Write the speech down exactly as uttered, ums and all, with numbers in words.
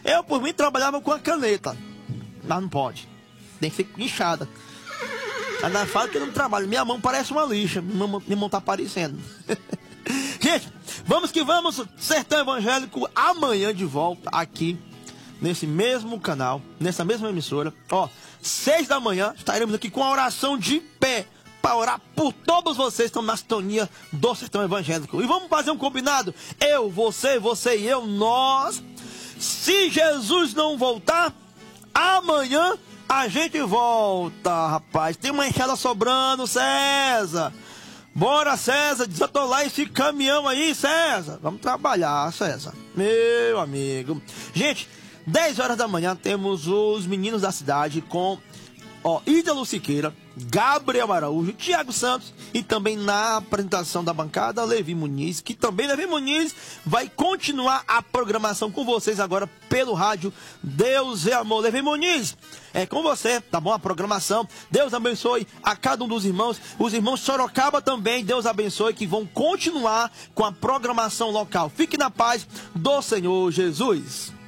Eu, por mim, trabalhava com a caneta. Mas não pode. Tem que ser inchada. Ainda fala que eu não trabalho. Minha mão parece uma lixa. Minha mão, minha mão tá aparecendo. Gente, vamos que vamos. Sertão Evangélico amanhã de volta aqui nesse mesmo canal, nessa mesma emissora. Ó, seis da manhã estaremos aqui com a oração de pé para orar por todos vocês que estão na sintonia do Sertão Evangélico. E vamos fazer um combinado? Eu, você, você e eu, nós. Se Jesus não voltar, amanhã a gente volta, rapaz. Tem uma enxada sobrando, César. Bora, César, desatolar esse caminhão aí, César. Vamos trabalhar, César. Meu amigo. Gente, dez horas da manhã temos os meninos da cidade com, ó, Ídalo Siqueira, Gabriel Araújo, Tiago Santos e também na apresentação da bancada, Levi Muniz, que também Levi Muniz vai continuar a programação com vocês agora pelo rádio Deus é Amor. Levi Muniz, é com você, tá bom? A programação, Deus abençoe a cada um dos irmãos, os irmãos Sorocaba também, Deus abençoe, que vão continuar com a programação local. Fique na paz do Senhor Jesus.